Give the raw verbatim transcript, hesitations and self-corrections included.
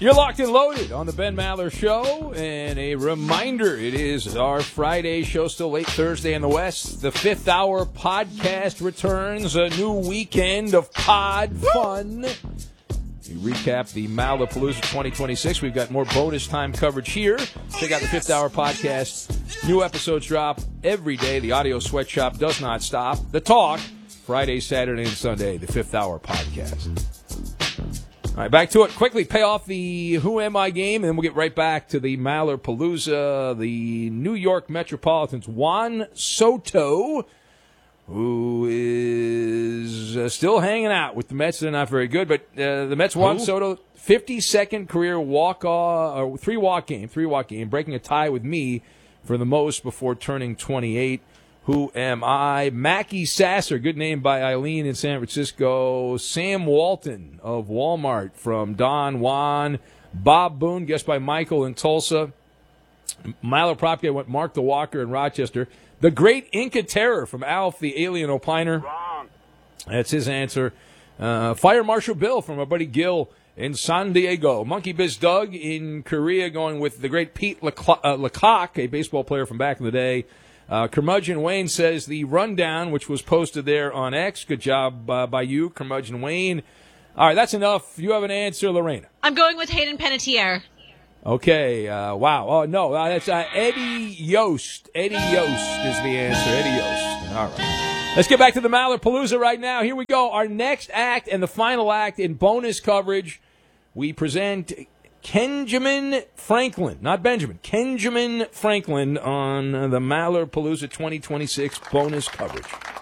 You're locked and loaded on the Ben Maller Show, and a reminder, it is our Friday show, still late Thursday in the West. The fifth hour podcast returns, a new weekend of pod fun. We recap the Malapalooza twenty twenty-six. We've got more bonus time coverage here. Check out the fifth hour podcast. New episodes drop every day. The audio sweatshop does not stop. The talk, Friday, Saturday, and Sunday, the fifth hour podcast. All right, back to it. Quickly pay off the Who Am I game, and then we'll get right back to the Malapalooza. The New York Metropolitans, Juan Soto, who is uh, still hanging out with the Mets. They're not very good, but uh, the Mets, Juan Who? Soto, fifty-second career walk-off, or three-walk game, three-walk game, breaking a tie with me for the most before turning twenty-eight. Who am I? Mackie Sasser, good name by Eileen in San Francisco. Sam Walton of Walmart from Don Juan. Bob Boone, guessed by Michael in Tulsa. Milo Propke went Mark the Walker in Rochester. The Great Inca Terror from Alf the Alien Opiner. Wrong. That's his answer. Uh, Fire Marshal Bill from our buddy Gil in San Diego. Monkey Biz Doug in Korea going with the great Pete Lecla- uh, Lecoq, a baseball player from back in the day. Uh, Curmudgeon Wayne says the rundown, which was posted there on X. Good job uh, by you, Curmudgeon Wayne. All right, that's enough. You have an answer, Lorena. I'm going with Hayden Panettiere. Okay, uh, wow. Oh, no, uh, that's uh, Eddie Yost. Eddie Yost is the answer, Eddie Yost. All right. Let's get back to the Malapalooza right now. Here we go. Our next act and the final act in bonus coverage, we present Kenjamin Franklin, not Benjamin, Kenjamin Franklin on the Malapalooza twenty twenty-six bonus coverage.